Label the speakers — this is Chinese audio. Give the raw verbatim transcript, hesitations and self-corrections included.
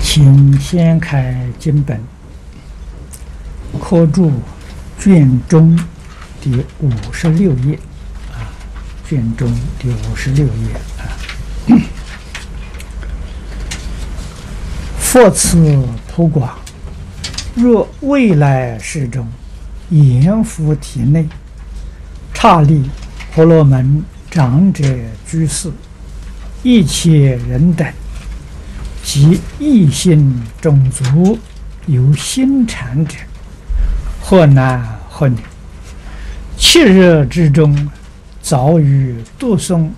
Speaker 1: 请先开经本，科注卷中第五十六页啊，卷中第五十六页啊。佛此普广，若未来世中，阎浮体内，刹利婆罗门长者居士，一切人等。 及异性种族有心禅者，或男或女，七日之中，早于读诵